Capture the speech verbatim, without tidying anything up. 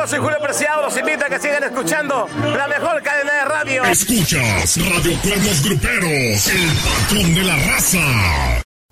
soy Julio Preciado. Los invito a que sigan escuchando la mejor cadena de radio. Escuchas Radio Cuernos Gruperos, el patrón de la raza.